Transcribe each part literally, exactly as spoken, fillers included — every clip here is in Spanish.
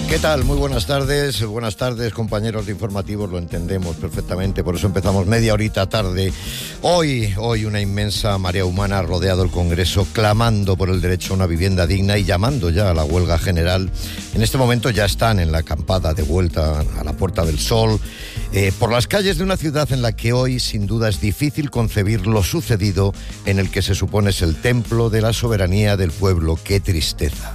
¿Qué tal? Muy buenas tardes, buenas tardes compañeros de informativos, lo entendemos perfectamente, por eso empezamos media horita tarde. Hoy, hoy una inmensa marea humana ha rodeado el Congreso clamando por el derecho a una vivienda digna y llamando ya a la huelga general. En este momento ya están en la acampada de vuelta a la Puerta del Sol, eh, por las calles de una ciudad en la que hoy sin duda es difícil concebir lo sucedido, en el que se supone es el templo de la soberanía del pueblo. ¡Qué tristeza!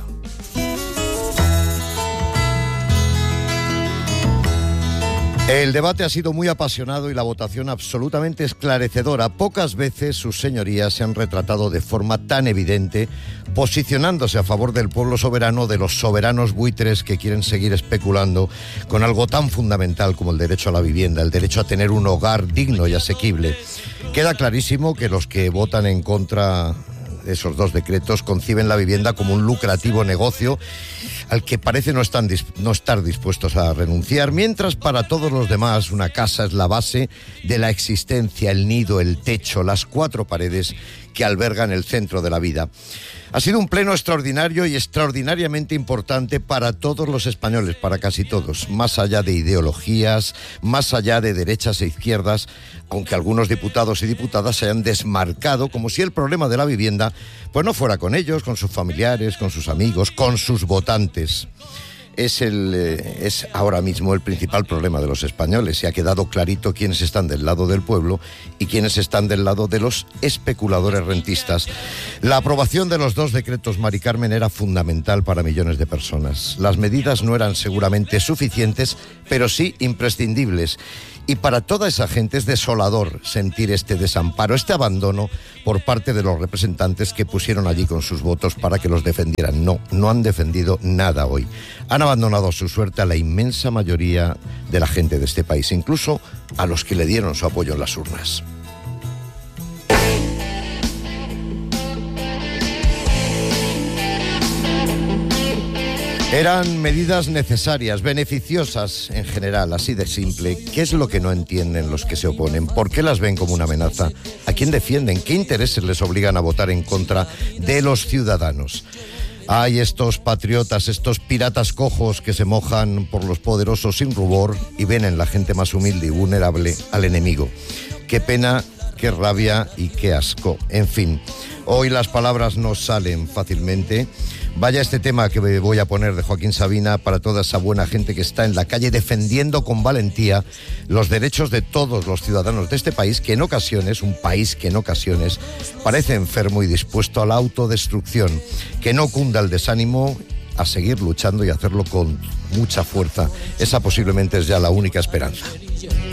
El debate ha sido muy apasionado y la votación absolutamente esclarecedora. Pocas veces sus señorías se han retratado de forma tan evidente, posicionándose a favor del pueblo soberano, de los soberanos buitres que quieren seguir especulando con algo tan fundamental como el derecho a la vivienda, el derecho a tener un hogar digno y asequible. Queda clarísimo que los que votan en contra de esos dos decretos conciben la vivienda como un lucrativo negocio al que parece no, están, no estar dispuestos a renunciar, mientras para todos los demás una casa es la base de la existencia, el nido, el techo, las cuatro paredes que albergan el centro de la vida. Ha sido un pleno extraordinario y extraordinariamente importante para todos los españoles, para casi todos, más allá de ideologías, más allá de derechas e izquierdas, aunque algunos diputados y diputadas se hayan desmarcado como si el problema de la vivienda pues no fuera con ellos, con sus familiares, con sus amigos, con sus votantes. Es, el, eh, es ahora mismo el principal problema de los españoles. Y ha quedado clarito quiénes están del lado del pueblo y quiénes están del lado de los especuladores rentistas. La aprobación de los dos decretos, Mari Carmen, era fundamental para millones de personas. Las medidas no eran seguramente suficientes, pero sí imprescindibles. Y para toda esa gente es desolador sentir este desamparo, este abandono por parte de los representantes que pusieron allí con sus votos para que los defendieran. No, no han defendido nada hoy. Han abandonado a su suerte a la inmensa mayoría de la gente de este país, incluso a los que le dieron su apoyo en las urnas. Eran medidas necesarias, beneficiosas en general, así de simple. ¿Qué es lo que no entienden los que se oponen? ¿Por qué las ven como una amenaza? ¿A quién defienden? ¿Qué intereses les obligan a votar en contra de los ciudadanos? Hay estos patriotas, estos piratas cojos que se mojan por los poderosos sin rubor y ven en la gente más humilde y vulnerable al enemigo. Qué pena, qué rabia y qué asco. En fin, hoy las palabras no salen fácilmente. Vaya este tema que me voy a poner de Joaquín Sabina para toda esa buena gente que está en la calle defendiendo con valentía los derechos de todos los ciudadanos de este país, que en ocasiones, un país que en ocasiones parece enfermo y dispuesto a la autodestrucción. Que no cunda el desánimo, a seguir luchando y hacerlo con mucha fuerza. Esa posiblemente es ya la única esperanza.